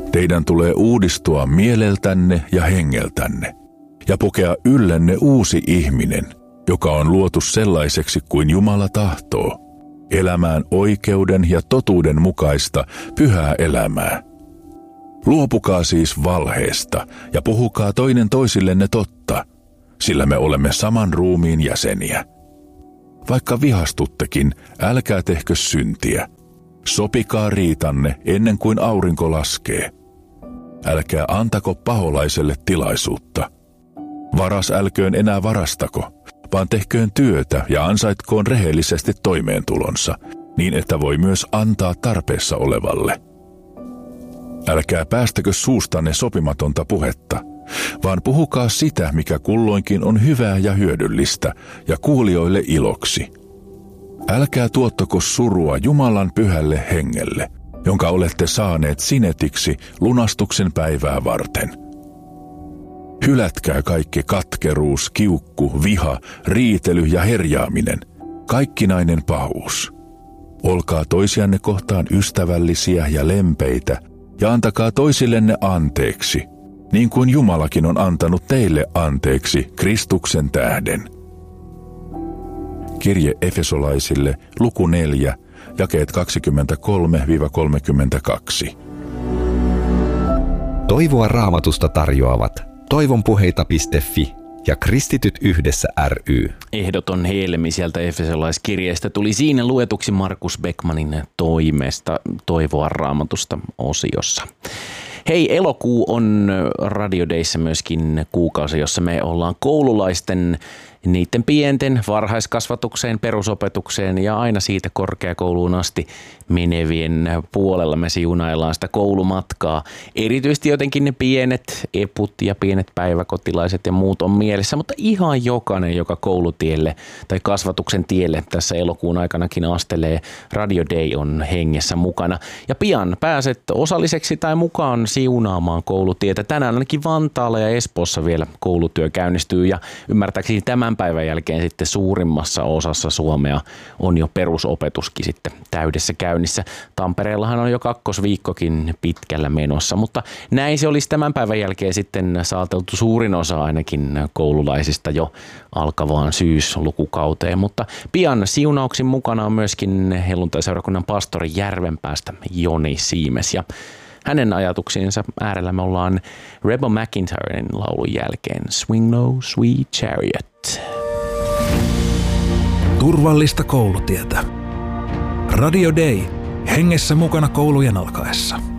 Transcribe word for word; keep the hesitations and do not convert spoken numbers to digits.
Teidän tulee uudistua mieleltänne ja hengeltänne ja pukea yllenne uusi ihminen, joka on luotu sellaiseksi kuin Jumala tahtoo, elämään oikeuden ja totuuden mukaista pyhää elämää. Luopukaa siis valheesta ja puhukaa toinen toisillenne totta, sillä me olemme saman ruumiin jäseniä. Vaikka vihastuttekin, älkää tehkö syntiä. Sopikaa riitanne ennen kuin aurinko laskee. Älkää antako paholaiselle tilaisuutta. Varas älköön enää varastako, vaan tehköön työtä ja ansaitkoon rehellisesti toimeentulonsa, niin että voi myös antaa tarpeessa olevalle. Älkää päästäkö suustanne sopimatonta puhetta, vaan puhukaa sitä, mikä kulloinkin on hyvää ja hyödyllistä, ja kuulijoille iloksi. Älkää tuottako surua Jumalan pyhälle hengelle, jonka olette saaneet sinetiksi lunastuksen päivää varten. Hylätkää kaikki katkeruus, kiukku, viha, riitely ja herjaaminen, kaikkinainen pahuus. Olkaa toisianne kohtaan ystävällisiä ja lempeitä, ja antakaa toisillenne anteeksi, niin kuin Jumalakin on antanut teille anteeksi Kristuksen tähden. Kirje Efesolaisille, luku neljä, jakeet kaksikymmentäkolme kolmekymmentäkaksi. Toivoa Raamatusta tarjoavat toivonpuheita piste fi ja Kristityt yhdessä ry. Ehdoton helmi sieltä Efesolaiskirjeestä tuli siinä luetuksi Markus Beckmanin toimesta Toivoa Raamatusta -osiossa. Hei, elokuu on Radio Dayssä myöskin kuukausi, jossa me ollaan koululaisten, niiden pienten varhaiskasvatukseen, perusopetukseen ja aina siitä korkeakouluun asti menevien puolella me siunaillaan sitä koulumatkaa. Erityisesti jotenkin ne pienet eput ja pienet päiväkotilaiset ja muut on mielessä, mutta ihan jokainen, joka koulutielle tai kasvatuksen tielle tässä elokuun aikanakin astelee, Radio Day on hengessä mukana. Ja pian pääset osalliseksi tai mukaan siunaamaan koulutietä. Tänään ainakin Vantaalla ja Espoossa vielä koulutyö käynnistyy ja ymmärtääkseni tämän päivän jälkeen sitten suurimmassa osassa Suomea on jo perusopetuskin sitten täydessä käynnissä. Tampereellahan on jo kakkosviikkokin pitkällä menossa, mutta näin se olisi tämän päivän jälkeen sitten saateltu suurin osa ainakin koululaisista jo alkavaan syyslukukauteen, mutta pian siunauksin mukana on myöskin helluntaiseurakunnan pastori Järvenpäästä Joni Siimes ja hänen ajatuksiinsa äärellä me ollaan Reba McEntiren laulun jälkeen Swing Low, Sweet Chariot. Turvallista koulutietä. Radio Day, hengessä mukana koulujen alkaessa.